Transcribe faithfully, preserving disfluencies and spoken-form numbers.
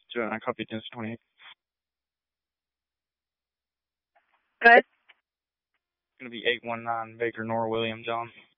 So I copy against twenty-eight. Good. It's going to be eight one nine Baker Nor William John.